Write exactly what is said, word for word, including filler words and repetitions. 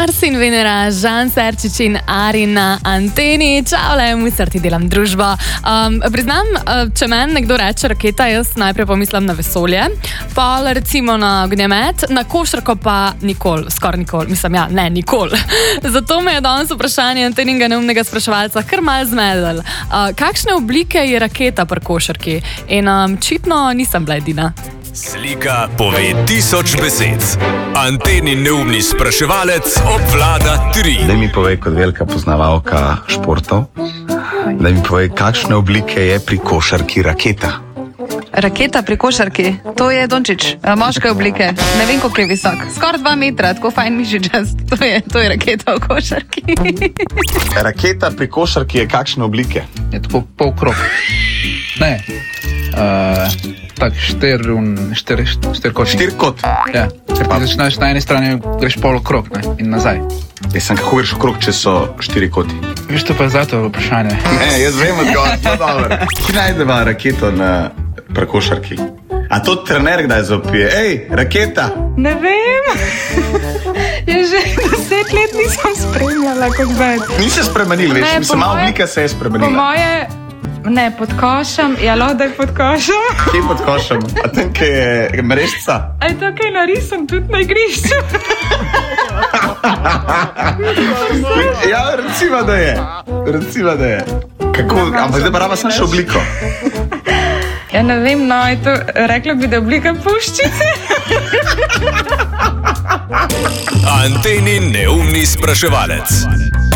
Mars in Venera, Žan Serčič in Ari na anteni. Čau, le, musar ti delam družbo. Um, priznam, če meni nekdo reče raketa, jaz najprej pomislim na vesolje, pol recimo na ognjemet, na košarko pa nikoli, skoraj nikoli, mislim, ja, ne, nikoli. Zato me je danes vprašanje anteninga neumnega spraševalca kar malo zmedel. Uh, kakšne oblike je raketa pri košarki? In um, čitno nisem bila edina. Slika pove tisoč besed. Antenin neumni spraševalec obvlada tri. Daj mi povej, kot velika poznavalka športov, daj mi povej, kakšne oblike je pri košarki raketa? Raketa pri košarki? To je Dončić, moške oblike. Ne vem, koliko je visok. Skoraj dva metra, tako fajn mišičast. To je, to je raketa v košarki. Raketa pri košarki je kakšne oblike? Je tako pol krog. Ne. Uh, tak štir, štir, štir kot. Štir kot? Ja. Se pa začneš na eni strani, greš pol krog, ne, in nazaj. Jaz sem kako greš krog, če so štiri koti? Viš, to pa je zato vprašanje. Ne, jaz vem odgovor, to dobro. Ki najdeva raketo na prekošarki? A to trener kdaj zopije? Ej, raketa! Ne vem. Je že deset let nisem spremljala kot ved. Ni se spremenil, veš, mislim, malo oblika se je spremenila. Po moje... Ne, pod košem, ja, lahko da je pod košem. Kje pod košem? A tam, kaj je mrežca? A je to kaj narisam tudi na igrišču? Ja, recimo, da je. Recimo, da je. Kako, ampak zdaj pa raba sem še obliko. Ja, ne vem, no, je to, rekla bi, da je oblika puščice. Antenin neumni spraševalec.